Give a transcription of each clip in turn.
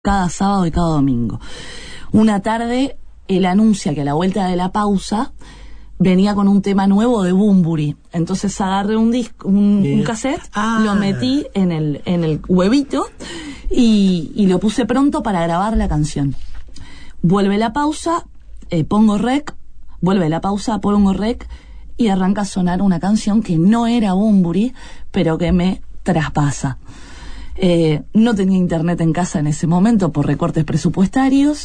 cada sábado y cada domingo. Una tarde, él anuncia que a la vuelta de la pausa venía con un tema nuevo de Bunbury. Entonces agarré un disco, un cassette, lo metí en el huevito y lo puse pronto para grabar la canción. Vuelve la pausa, pongo rec, vuelve la pausa, pongo rec y arranca a sonar una canción que no era Bunbury, pero que me traspasa. No tenía internet en casa en ese momento por recortes presupuestarios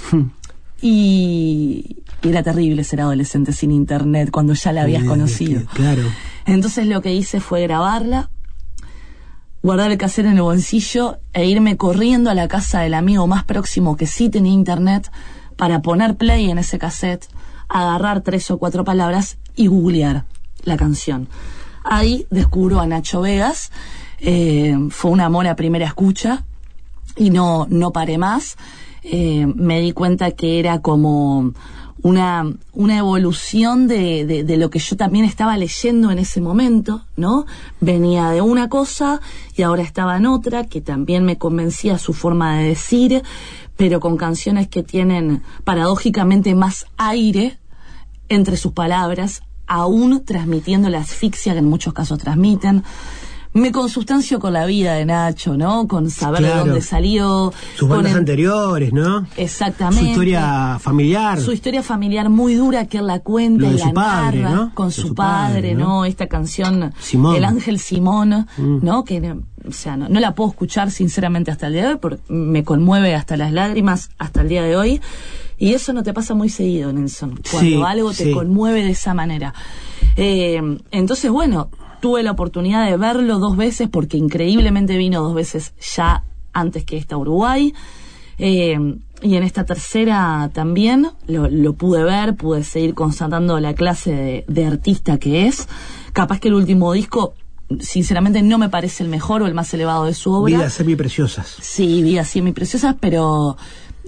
y era terrible ser adolescente sin internet cuando ya la habías conocido. Claro. Entonces lo que hice fue grabarla, guardar el cassette en el bolsillo e irme corriendo a la casa del amigo más próximo que sí tenía internet para poner play en ese cassette, agarrar 3 o 4 palabras y googlear la canción. Ahí descubro a Nacho Vegas. Fue un amor a primera escucha y no paré más. Me di cuenta que era como una evolución de lo que yo también estaba leyendo en ese momento, ¿no? Venía de una cosa y ahora estaba en otra, que también me convencía su forma de decir, pero con canciones que tienen paradójicamente más aire entre sus palabras, aún transmitiendo la asfixia que en muchos casos transmiten. Me consustancio con la vida de Nacho, ¿no? Con saber de dónde salió. Sus bandas anteriores, ¿no? Exactamente. Su historia familiar. Su historia familiar muy dura que él la cuenta y la narra, ¿no? Con su padre, ¿no? Esta canción, Simón. El Ángel Simón, ¿no? Que, o sea, no la puedo escuchar sinceramente hasta el día de hoy porque me conmueve hasta las lágrimas hasta el día de hoy. Y eso no te pasa muy seguido, Nelson, cuando algo te conmueve de esa manera. Entonces, bueno, tuve la oportunidad de verlo 2 veces porque increíblemente vino 2 veces ya antes que esta Uruguay. Y en esta tercera también lo pude ver, pude seguir constatando la clase de artista que es. Capaz que el último disco, sinceramente, no me parece el mejor o el más elevado de su obra. Vidas semipreciosas. Sí, Vidas semipreciosas, pero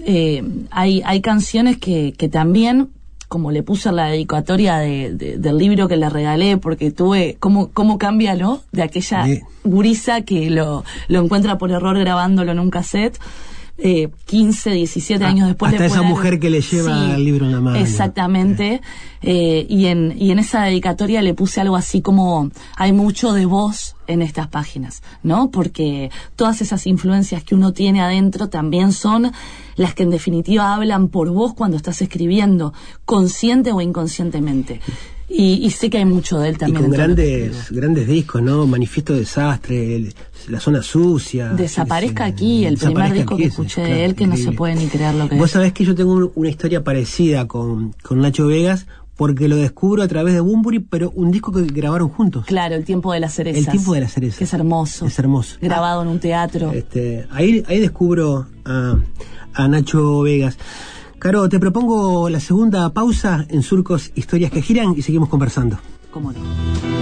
hay canciones que también, como le puse en la dedicatoria del libro que le regalé, porque tuve cómo cambia, ¿no? De aquella gurisa que lo encuentra por error grabándolo en un cassette. 15, 17 años después hasta esa mujer que le lleva el libro en la mano. Exactamente. Y en esa dedicatoria le puse algo así como: hay mucho de vos en estas páginas, ¿no? Porque todas esas influencias que uno tiene adentro también son las que en definitiva hablan por vos cuando estás escribiendo, consciente o inconscientemente. Y sé que hay mucho de él también. Y con grandes discos, ¿no? Manifiesto Desastre, La Zona Sucia. Desaparezca aquí, el primer disco que escuché de él, que increíble. No se puede ni creer lo que es. Vos sabés que yo tengo una historia parecida con Nacho Vegas, porque lo descubro a través de Bunbury, pero un disco que grabaron juntos. Claro, El Tiempo de las Cerezas. El Tiempo de las Cerezas. Que es hermoso. Es hermoso. Grabado en un teatro. Ahí descubro a Nacho Vegas. Caro, te propongo la segunda pausa en Surcos Historias que Giran y seguimos conversando. ¿Cómo no?